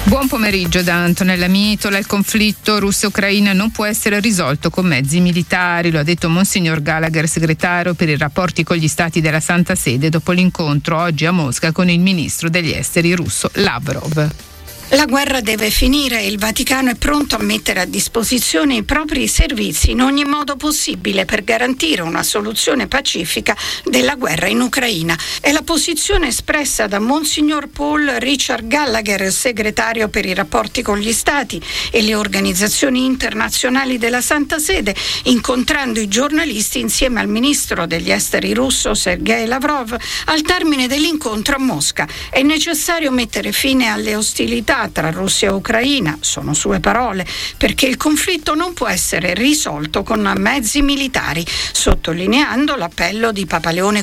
Buon pomeriggio da Antonella Mitola. Il conflitto Russia-Ucraina non può essere risolto con mezzi militari, lo ha detto Monsignor Gallagher, segretario per i rapporti con gli stati della Santa Sede, dopo l'incontro oggi a Mosca con il ministro degli esteri russo Lavrov. La guerra deve finire e il Vaticano è pronto a mettere a disposizione i propri servizi in ogni modo possibile per garantire una soluzione pacifica della guerra in Ucraina. È la posizione espressa da Monsignor Paul Richard Gallagher, segretario per i rapporti con gli Stati e le organizzazioni internazionali della Santa Sede, incontrando i giornalisti insieme al ministro degli esteri russo Sergei Lavrov al termine dell'incontro a Mosca. È necessario mettere fine alle ostilità tra Russia e Ucraina, sono sue parole, perché il conflitto non può essere risolto con mezzi militari, sottolineando l'appello di Papa Leone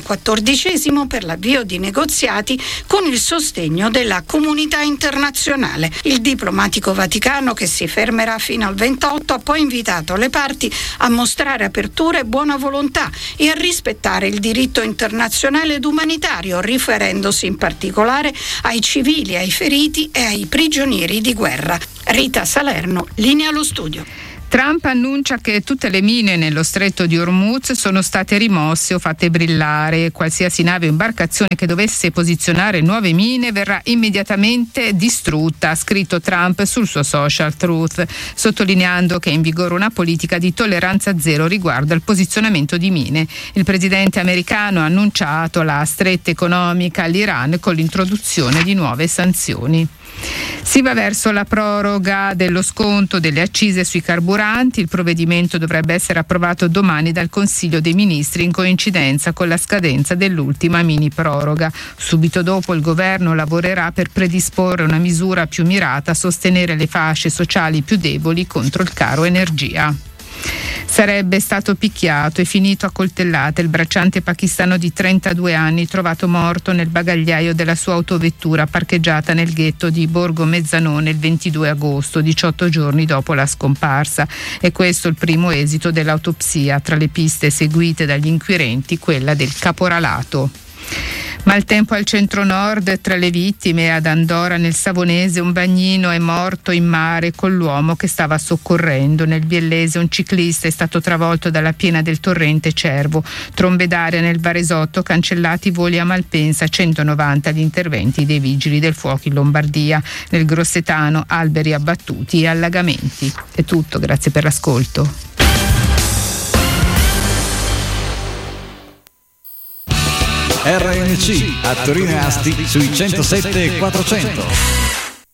XIV per l'avvio di negoziati con il sostegno della comunità internazionale. Il diplomatico vaticano, che si fermerà fino al 28, ha poi invitato le parti a mostrare apertura e buona volontà e a rispettare il diritto internazionale ed umanitario, riferendosi in particolare ai civili, ai feriti e ai prigionieri di guerra. Rita Salerno, linea allo studio. Trump annuncia che tutte le mine nello stretto di Hormuz sono state rimosse o fatte brillare. Qualsiasi nave o imbarcazione che dovesse posizionare nuove mine verrà immediatamente distrutta, ha scritto Trump sul suo social Truth, sottolineando che è in vigore una politica di tolleranza zero riguardo al posizionamento di mine. Il presidente americano ha annunciato la stretta economica all'Iran con l'introduzione di nuove sanzioni. Si va verso la proroga dello sconto delle accise sui carburanti. Il provvedimento dovrebbe essere approvato domani dal Consiglio dei Ministri in coincidenza con la scadenza dell'ultima mini proroga. Subito dopo il governo lavorerà per predisporre una misura più mirata a sostenere le fasce sociali più deboli contro il caro energia. Sarebbe stato picchiato e finito a coltellate il bracciante pakistano di 32 anni trovato morto nel bagagliaio della sua autovettura parcheggiata nel ghetto di Borgo Mezzanone il 22 agosto, 18 giorni dopo la scomparsa. E questo il primo esito dell'autopsia. Tra le piste seguite dagli inquirenti quella del caporalato. Maltempo al centro-nord, tra le vittime ad Andora nel Savonese un bagnino è morto in mare con l'uomo che stava soccorrendo. Nel Biellese un ciclista è stato travolto dalla piena del torrente Cervo. Trombe d'aria nel Varesotto, cancellati voli a Malpensa, 190 gli interventi dei vigili del fuoco in Lombardia. Nel Grossetano alberi abbattuti e allagamenti. È tutto, grazie per l'ascolto. RNC a Torino e Asti sui 107 e 400.